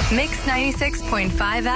Mix 96.5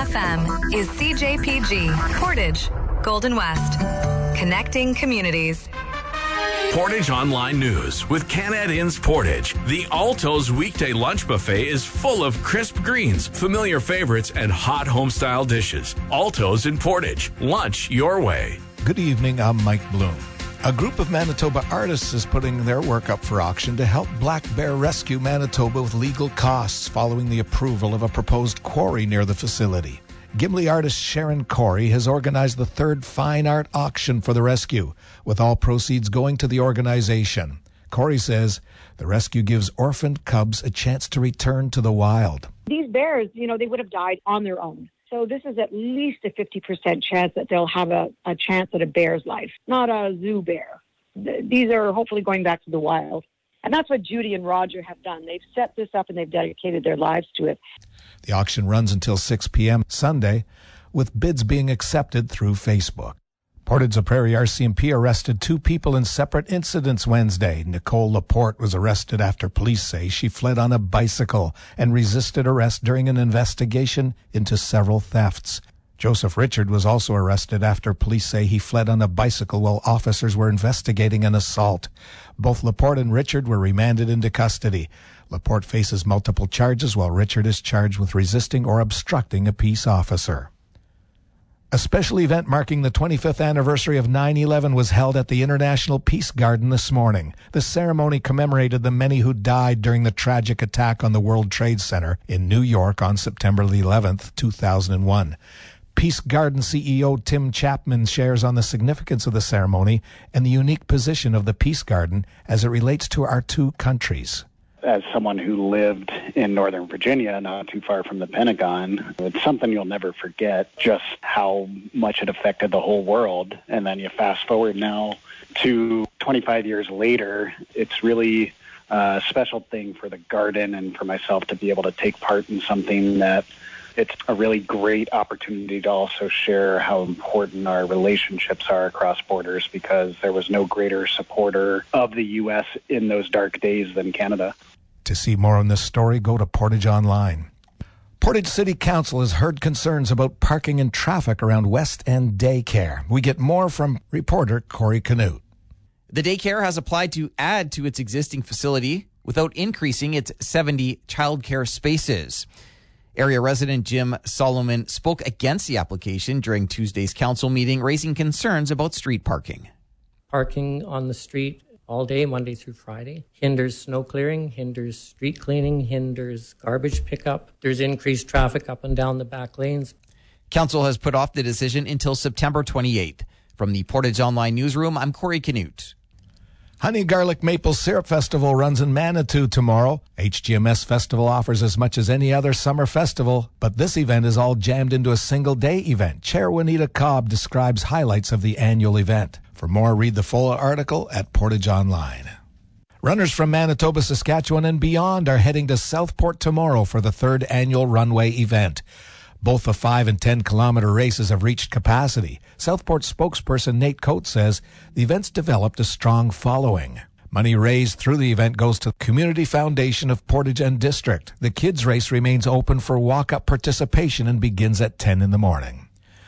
FM is CJPG, Portage, Golden West. Connecting communities. Portage Online News with Canad Inns Portage. The Alto's weekday lunch buffet is full of crisp greens, familiar favorites, and hot home-style dishes. Alto's in Portage. Lunch your way. Good evening, I'm Mike Bloom. A group of Manitoba artists is putting their work up for auction to help Black Bear rescue Manitoba with legal costs following the approval of a proposed quarry near the facility. Gimli artist Sharon Corey has organized the third fine art auction for the rescue, with all proceeds going to the organization. Corey says the rescue gives orphaned cubs a chance to return to the wild. These bears, they would have died on their own. So this is at least a 50% chance that they'll have a chance at a bear's life, not a zoo bear. These are hopefully going back to the wild. And that's what Judy and Roger have done. They've set this up and they've dedicated their lives to it. The auction runs until 6 p.m. Sunday, with bids being accepted through Facebook. Portage-la-Prairie RCMP arrested 2 people in separate incidents Wednesday. Nicole Laporte was arrested after police say she fled on a bicycle and resisted arrest during an investigation into several thefts. Joseph Richard was also arrested after police say he fled on a bicycle while officers were investigating an assault. Both Laporte and Richard were remanded into custody. Laporte faces multiple charges while Richard is charged with resisting or obstructing a peace officer. A special event marking the 25th anniversary of 9/11 was held at the International Peace Garden this morning. The ceremony commemorated the many who died during the tragic attack on the World Trade Center in New York on September 11th, 2001. Peace Garden CEO Tim Chapman shares on the significance of the ceremony and the unique position of the Peace Garden as it relates to our two countries. As someone who lived in Northern Virginia, not too far from the Pentagon, it's something you'll never forget, just how much it affected the whole world. And then you fast forward now to 25 years later, it's really a special thing for the garden and for myself to be able to take part in something that it's a really great opportunity to also share how important our relationships are across borders, because there was no greater supporter of the U.S. in those dark days than Canada. To see more on this story, go to Portage Online. Portage City Council has heard concerns about parking and traffic around West End Daycare. We get more from reporter Corey Canute. The daycare has applied to add to its existing facility without increasing its 70 childcare spaces. Area resident Jim Solomon spoke against the application during Tuesday's council meeting, raising concerns about street parking. Parking on the street all day, Monday through Friday, hinders snow clearing, hinders street cleaning, hinders garbage pickup. There's increased traffic up and down the back lanes. Council has put off the decision until September 28th. From the Portage Online newsroom, I'm Corey Canute. Honey Garlic Maple Syrup Festival runs in Manitou tomorrow. HGMS Festival offers as much as any other summer festival, but this event is all jammed into a single-day event. Chair Juanita Cobb describes highlights of the annual event. For more, read the full article at Portage Online. Runners from Manitoba, Saskatchewan, and beyond are heading to Southport tomorrow for the 3rd annual runway event. Both the 5 and 10 kilometer races have reached capacity. Southport spokesperson Nate Coates says the event's developed a strong following. Money raised through the event goes to the Community Foundation of Portage and District. The kids' race remains open for walk-up participation and begins at 10 in the morning.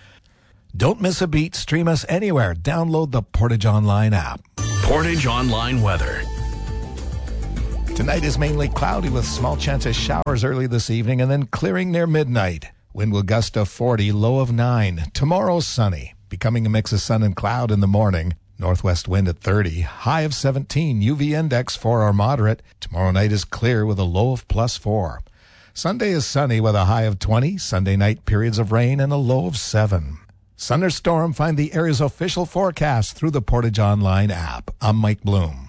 Don't miss a beat. Stream us anywhere. Download the Portage Online app. Portage Online weather. Tonight is mainly cloudy with small chance of showers early this evening and then clearing near midnight. Wind will gust of 40, low of 9. Tomorrow, sunny, becoming a mix of sun and cloud in the morning. Northwest wind at 30, high of 17. UV index 4 or moderate. Tomorrow night is clear with a low of +4. Sunday is sunny with a high of 20. Sunday night, periods of rain and a low of 7. Thunderstorm, find the area's official forecast through the Portage Online app. I'm Mike Bloom.